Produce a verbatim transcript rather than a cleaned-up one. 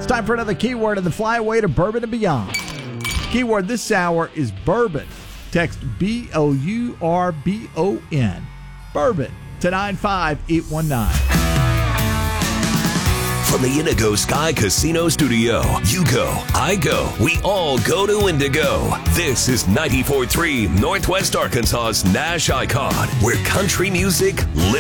It's time for another keyword in the flyaway to bourbon and beyond. Keyword this hour is bourbon. Text B O U R B O N. Bourbon to nine five eight one nine. From the Indigo Sky Casino Studio, you go, I go, we all go to Indigo. This is ninety-four point three Northwest Arkansas's Nash Icon, where country music lives.